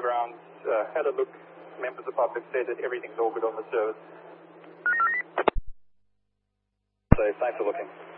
grounds, had a look. Members of the public said that everything's all good on the service. So thanks for looking.